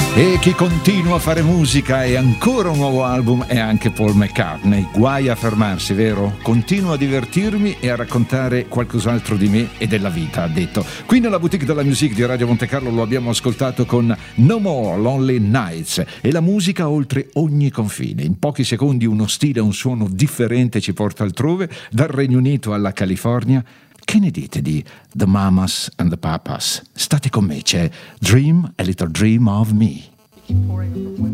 E chi continua a fare musica e ancora un nuovo album è anche Paul McCartney. Guai a fermarsi, vero? Continuo a divertirmi e a raccontare qualcos'altro di me e della vita, ha detto. Qui nella Boutique della Musique di Radio Monte Carlo lo abbiamo ascoltato con No More Lonely Nights, e la musica oltre ogni confine. In pochi secondi uno stile e un suono differente ci porta altrove, dal Regno Unito alla California. Che ne dite di The Mamas and the Papas? State con me, c'è Dream a Little Dream of Me. Keep pouring.